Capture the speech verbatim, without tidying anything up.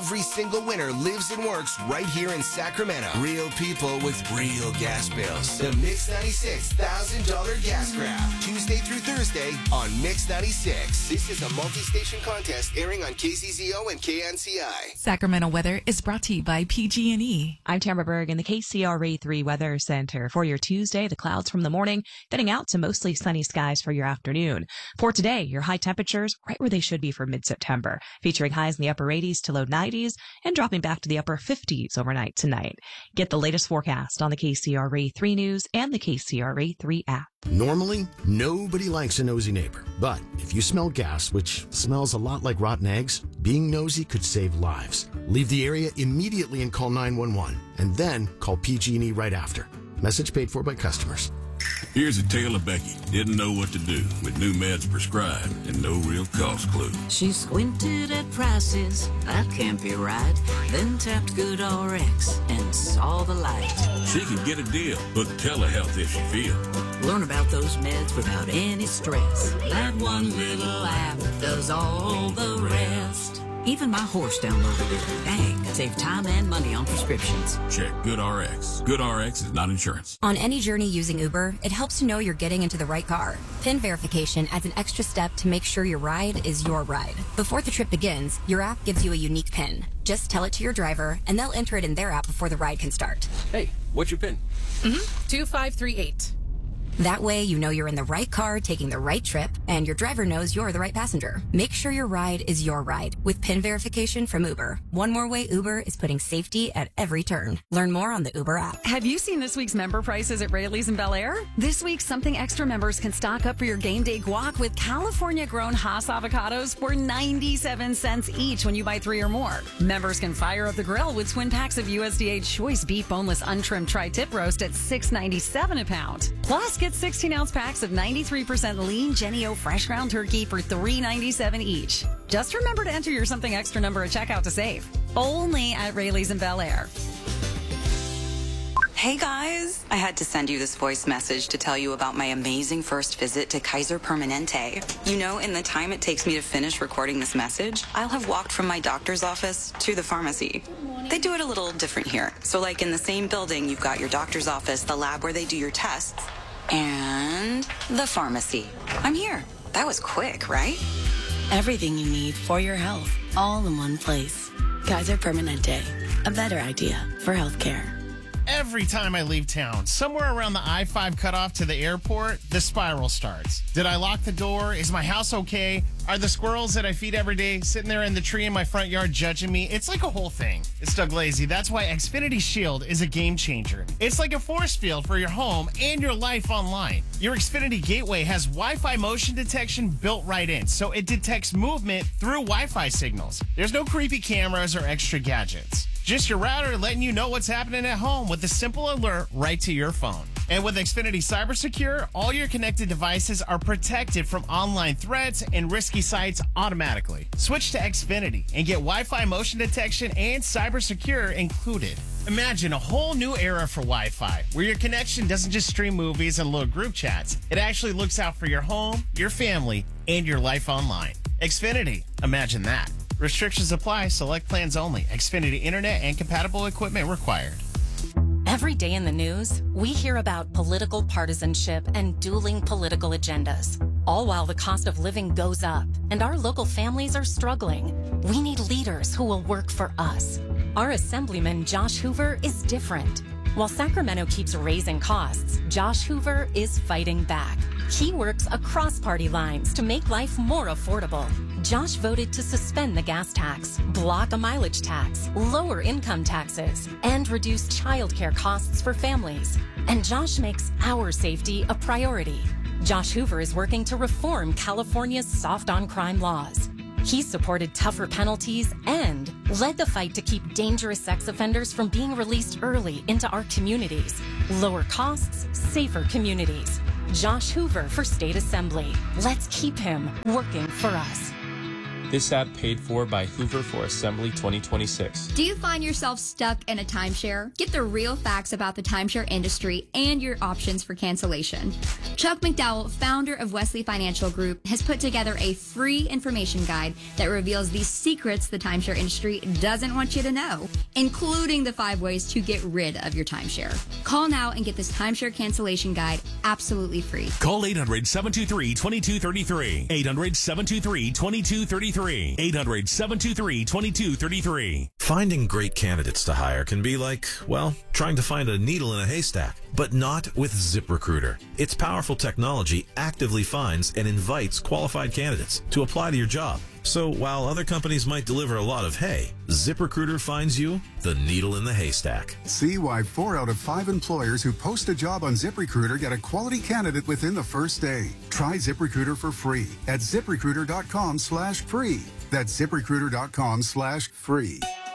Every single winner lives and works right here in Sacramento. Real people with real gas bills. The Mix ninety-six one thousand dollars Gas Grab. Tuesday through Thursday on Mix ninety-six. This is a multi-station contest airing on K Z Z O and K N C I. Sacramento weather is brought to you by P G and E. I'm Tamara Berg in the K C R A three Weather Center. For your Tuesday, the clouds from the morning, getting out to mostly sunny skies for your afternoon. For today, your high temperatures right where they should be for mid-September, featuring highs in the upper eighties to low nineties and dropping back to the upper fifties overnight tonight. Get the latest forecast on the K C R A three News and the K C R A three app. Normally, nobody likes a nosy neighbor. But if you smell gas, which smells a lot like rotten eggs, being nosy could save lives. Leave the area immediately and call nine one one, and then call P G and E right after. Message paid for by customers. Here's a tale of Becky. Didn't know what to do with new meds prescribed and no real cost clue. She squinted at prices, that can't be right. Then tapped GoodRx and saw the light. She could get a deal, book telehealth if she feels. Learn about those meds without any stress. That one little app does all the rest. Even my horse downloaded it. Dang, save time and money on prescriptions. Check GoodRx. GoodRx is not insurance. On any journey using Uber, it helps to know you're getting into the right car. PIN verification adds an extra step to make sure your ride is your ride. Before the trip begins, your app gives you a unique PIN. Just tell it to your driver, and they'll enter it in their app before the ride can start. Hey, what's your PIN? Mm-hmm. two five three eight. That way, you know you're in the right car taking the right trip, and your driver knows you're the right passenger. Make sure your ride is your ride with PIN verification from Uber. One more way Uber is putting safety at every turn. Learn more on the Uber app. Have you seen this week's member prices at Rayleigh's in Bel Air? This week, Something Extra members can stock up for your game day guac with California-grown Hass avocados for ninety-seven cents each when you buy three or more. Members can fire up the grill with twin packs of U S D A choice beef boneless untrimmed tri-tip roast at six ninety-seven a pound. Plus, get sixteen ounce packs of ninety-three percent lean Jennie-O fresh ground turkey for three ninety-seven each. Just remember to enter your Something Extra number at checkout to save. Only at Rayleigh's in Bel Air. Hey guys, I had to send you this voice message to tell you about my amazing first visit to Kaiser Permanente. You know, in the time it takes me to finish recording this message, I'll have walked from my doctor's office to the pharmacy. They do it a little different here. So like in the same building, you've got your doctor's office, the lab where they do your tests, and the pharmacy. I'm here. That was quick, right? Everything you need for your health, all in one place. Kaiser Permanente, a better idea for healthcare. Every time I leave town, somewhere around the I five cutoff to the airport, the spiral starts. Did I lock the door? Is my house okay? Are the squirrels that I feed every day sitting there in the tree in my front yard judging me? It's like a whole thing. It's Doug Lazy. That's why Xfinity Shield is a game changer. It's like a force field for your home and your life online. Your Xfinity Gateway has Wi-Fi motion detection built right in, so it detects movement through Wi-Fi signals. There's no creepy cameras or extra gadgets. Just your router letting you know what's happening at home with a simple alert right to your phone. And with Xfinity Cyber Secure, all your connected devices are protected from online threats and risky sites automatically. Switch to Xfinity and get Wi-Fi motion detection and Cyber Secure included. Imagine a whole new era for Wi-Fi, where your connection doesn't just stream movies and load group chats. It actually looks out for your home, your family, and your life online. Xfinity, imagine that. Restrictions apply. Select plans only. Xfinity Internet and compatible equipment required. Every day in the news, we hear about political partisanship and dueling political agendas, all while the cost of living goes up and our local families are struggling. We need leaders who will work for us. Our Assemblyman, Josh Hoover, is different. While Sacramento keeps raising costs, Josh Hoover is fighting back. He works across party lines to make life more affordable. Josh voted to suspend the gas tax, block a mileage tax, lower income taxes, and reduce childcare costs for families. And Josh makes our safety a priority. Josh Hoover is working to reform California's soft-on-crime laws. He supported tougher penalties and led the fight to keep dangerous sex offenders from being released early into our communities. Lower costs, safer communities. Josh Hoover for State Assembly. Let's keep him working for us. This ad paid for by Hoover for Assembly twenty twenty-six. Do you find yourself stuck in a timeshare? Get the real facts about the timeshare industry and your options for cancellation. Chuck McDowell, founder of Wesley Financial Group, has put together a free information guide that reveals the secrets the timeshare industry doesn't want you to know, including the five ways to get rid of your timeshare. Call now and get this timeshare cancellation guide absolutely free. Call eight hundred, seven two three, two two three three. eight hundred, seven two three, two two three three. eight hundred, seven two three, two two three three. Finding great candidates to hire can be like, well, trying to find a needle in a haystack, but not with ZipRecruiter. Its powerful technology actively finds and invites qualified candidates to apply to your job. So while other companies might deliver a lot of hay, ZipRecruiter finds you the needle in the haystack. See why four out of five employers who post a job on ZipRecruiter get a quality candidate within the first day. Try ZipRecruiter for free at ZipRecruiter.com slash free. That's ZipRecruiter.com slash free.